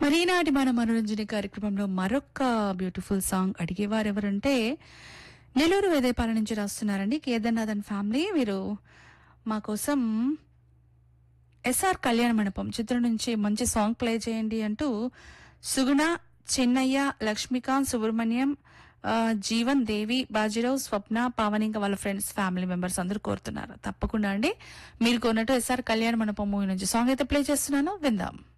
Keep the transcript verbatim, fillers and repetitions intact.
మరి ఈనాటి మన మనోరంజన కార్యక్రమంలో మరొక బ్యూటిఫుల్ సాంగ్ అడిగేవారు ఎవరంటే నెల్లూరు వేదేపాల నుంచి రాస్తున్నారండి కేదార్నాథన్ ఫ్యామిలీ. వీరు మా కోసం ఎస్ఆర్ కళ్యాణ మండపం చిత్రం నుంచి మంచి సాంగ్ ప్లే చేయండి అంటూ సుగుణ, చిన్నయ్య, లక్ష్మీకాంత్, సుబ్రహ్మణ్యం, ఆ, జీవన్, దేవి, బాజీరావు, స్వప్న, పావని ఇంకా వాళ్ళ ఫ్రెండ్స్ ఫ్యామిలీ మెంబర్స్ అందరూ కోరుతున్నారు. తప్పకుండా అండి మీరు కొన్నట్టు ఎస్ఆర్ కళ్యాణ మండపం మూవీ నుంచి సాంగ్ అయితే ప్లే చేస్తున్నాను, విందాం.